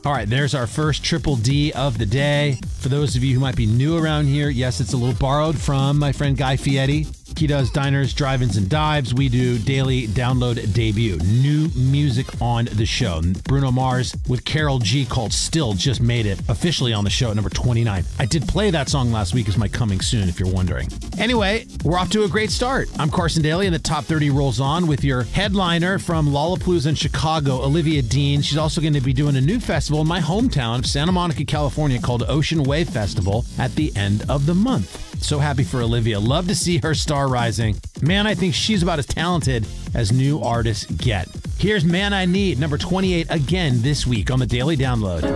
All right, there's our first Triple D of the day. For those of you who might be new around here, yes, it's a little borrowed from my friend Guy Fieri. He does diners, drive-ins, and dives. We do daily download debut. New music on the show. Bruno Mars with Karol G called Still just made it officially on the show at number 29. I did play that song last week as my coming soon, if you're wondering. Anyway, we're off to a great start. I'm Carson Daly, and the Top 30 rolls on with your headliner from Lollapalooza in Chicago, Olivia Dean. She's also going to be doing a new festival in my hometown of Santa Monica, California, called Ocean Wave Festival at the end of the month. So happy for Olivia. Love to see her star rising. Man, I think she's about as talented as new artists get. Here's Man I Need, number 28 again this week on the Daily Download.